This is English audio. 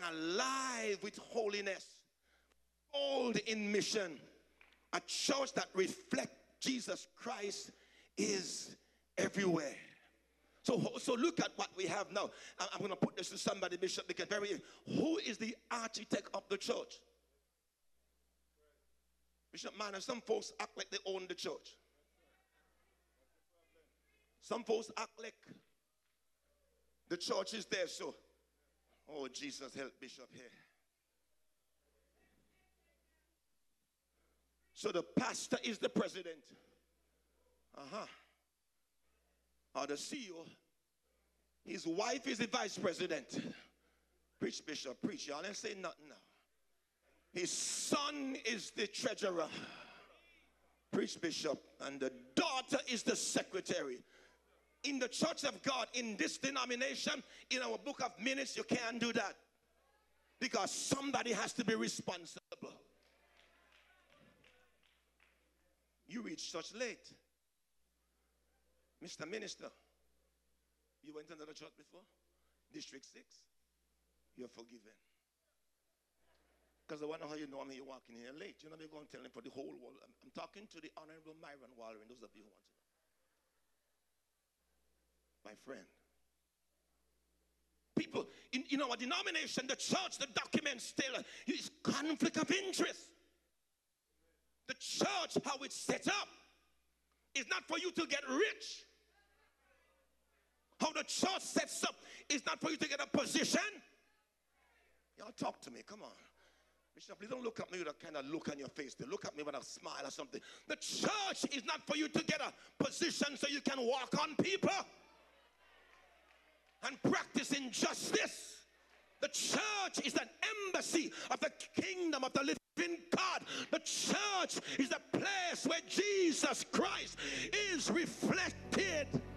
alive with holiness, bold in mission. A church that reflects Jesus Christ is everywhere. So look at what we have now. I'm going to put this to somebody, Bishop, because who is the architect of the church? Bishop, man, some folks act like they own the church. Some folks act like the church is there, so, oh, Jesus, help Bishop here. So the pastor is the president. Or the CEO. His wife is the vice president. Preach, Bishop, preach. Y'all ain't saying nothing now. His son is the treasurer. Preach, Bishop. And the daughter is the secretary. In the church of God, in this denomination, in our book of minutes, you can't do that. Because somebody has to be responsible. You reach church late. Mr. Minister, you went to another church before? District 6? You're forgiven. Because I wonder how you know you're walking here late. You know, you're going to tell him for the whole world. I'm talking to the Honorable Myron Waller and those of you who want to know. My friend. People, in our denomination, the church, the document still is conflict of interest. The church, how it's set up, is not for you to get rich. How the church sets up is not for you to get a position. Y'all talk to me, come on. Bishop, please don't look at me with a kind of look on your face. They look at me with a smile or something. The church is not for you to get a position so you can walk on people and practice injustice. The church is an embassy of the kingdom of the living God. The church is the place where Jesus Christ is reflected.